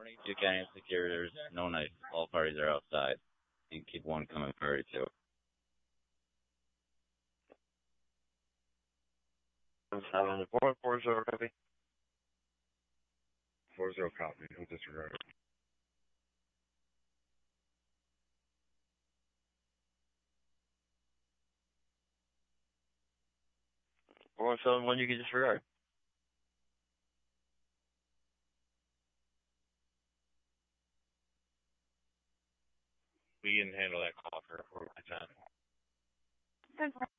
You can secure. There's no knife. All parties are outside. And keep one coming party too. 740 copy. 40 copy. Who disregarded? 4171, you can disregard. We didn't handle that call for my time.